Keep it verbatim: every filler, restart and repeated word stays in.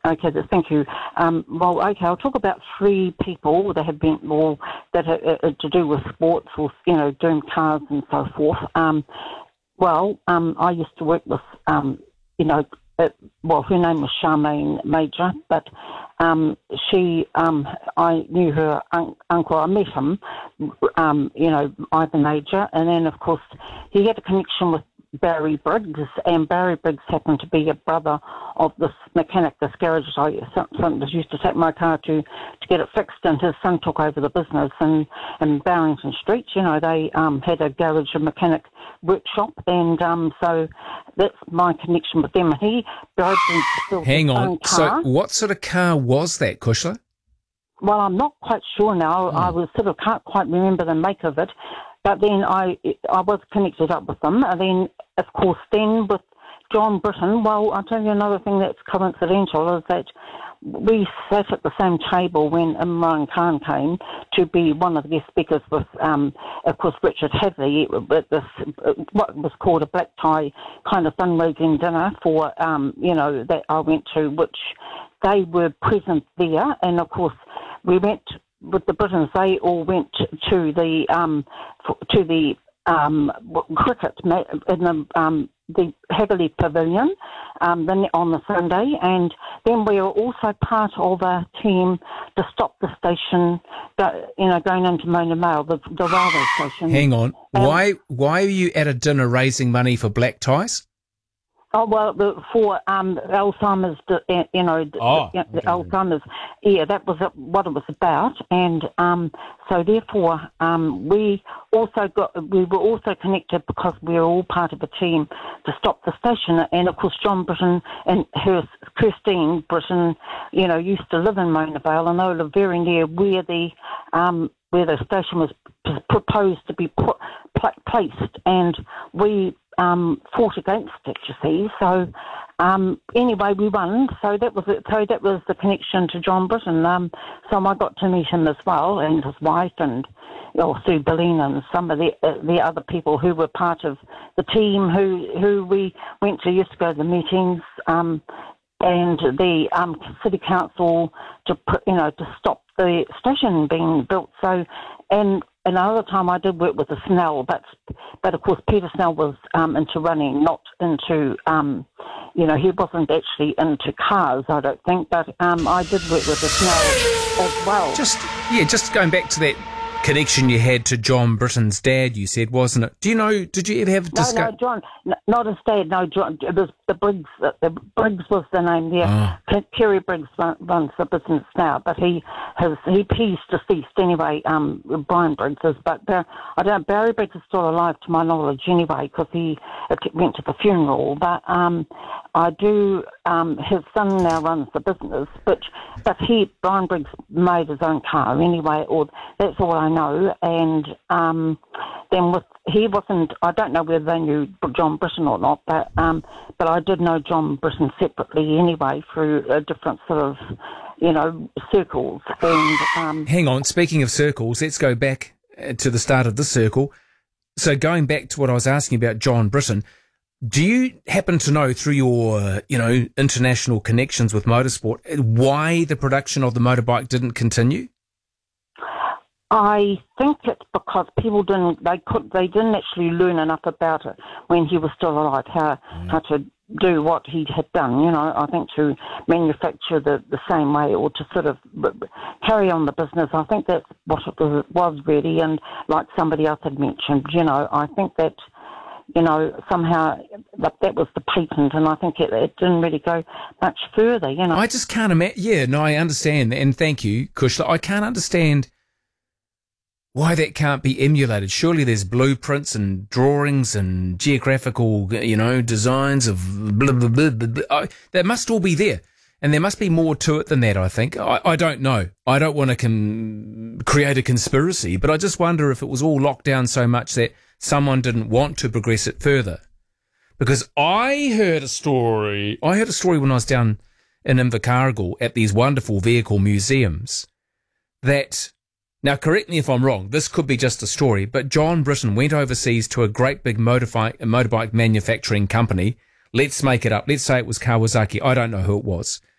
Okay, th- thank you. Um, well, okay, I'll talk about three people that have been, well, that are, uh, to do with sports or, you know, doing cars and so forth. Um, well, um, I used to work with, um, you know, uh, well, her name was Charmaine Major, but um, she, um, I knew her un- uncle, I met him, um, you know, Ivan Major, and then, of course, he had a connection with Barry Briggs, and Barry Briggs happened to be a brother of this mechanic, this garage I sometimes used to take my car to to get it fixed, and his son took over the business. And in Barrington Street, you know, they um, had a garage and mechanic workshop, and um, so that's my connection with them. And he Barry Briggs built Hang his on. own car. So what sort of car was that, Kushla? Well, I'm not quite sure now. Hmm. I was sort of can't quite remember the make of it. But then I I was connected up with them. And then, of course, then with John Britton, well, I'll tell you another thing that's coincidental is that we sat at the same table when Imran Khan came to be one of the guest speakers with, um, of course, Richard Hadley at this, what was called a black tie kind of fundraising dinner for, um, you know, that I went to, which they were present there. And, of course, we went with the Britons, they all went to the um, to the um, cricket ma- in the um, the Hagley Pavilion um, then on the Sunday, and then we were also part of a team to stop the station, go, you know, going into Mona Vale, the, the railway station. Hang on. Um, why why are you at a dinner raising money for black ties? Oh, well, the- for um, Alzheimer's, uh, you know, the- Oh, the, the okay. Alzheimer's, yeah, that was what it was about. And um, so therefore, um, we also got, we were also connected because we were all part of a team to stop the station. And of course, John Britton and her, Christine Britton, you know, used to live in Mona Vale, and they lived very near where the, um, where the station was p- proposed to be put, pl- placed. And we Um, fought against it, you see. So um, anyway, we won. So that was it. So that was the connection to John Britton. Um, so I got to meet him as well, and his wife, and you know, Sue Bellina, and some of the uh, the other people who were part of the team who who we went to used to go to the meetings. Um, and the um, city council to put, you know, to stop the station being built. So, and another time I did work with the Snell, but but of course Peter Snell was um, into running, not into, um, you know, he wasn't actually into cars, I don't think. But um, I did work with the Snell as well. Just yeah, just going back to that connection you had to John Britton's dad, you said, wasn't it? Do you know, did you ever have a No, discussion? no, John, n- not his dad, no, John, it was the Briggs, uh, the Briggs was the name there. Oh. Ke- Kerry Briggs run, runs the business now, but he has, he, he's deceased anyway, um, Brian Briggs is, but Bar- I don't, Barry Briggs is still alive to my knowledge anyway, because he uh, went to the funeral, but um, I do, um, his son now runs the business, but, but he, Brian Briggs made his own car anyway, or that's all I know, and um, then with he wasn't. I don't know whether they knew John Britton or not, but um, but I did know John Britton separately anyway through a different sort of, you know, circles. And um, Hang on, speaking of circles, let's go back uh, to the start of the circle. So going back to what I was asking about John Britton, do you happen to know through your, uh, you know, international connections with motorsport why the production of the motorbike didn't continue? I think it's because people didn't, they could, they didn't actually learn enough about it when he was still alive, how, mm. how to do what he had done, you know, I think to manufacture the, the same way or to sort of carry on the business. I think that's what it was, was really, and like somebody else had mentioned, you know, I think that, you know, somehow that, that was the patent, and I think it, it didn't really go much further, you know. I just can't imagine, yeah, no, I understand, and thank you, Kushla, I can't understand why that can't be emulated. Surely there's blueprints and drawings and geographical, you know, designs of blah, blah, blah, blah, blah. I, that must all be there. And there must be more to it than that, I think. I, I don't know. I don't want to con- create a conspiracy, but I just wonder if it was all locked down so much that someone didn't want to progress it further. Because I heard a story, I heard a story when I was down in Invercargill at these wonderful vehicle museums that, now, correct me if I'm wrong, this could be just a story, but John Britton went overseas to a great big motorbike, motorbike manufacturing company. Let's make it up. Let's say it was Kawasaki. I don't know who it was.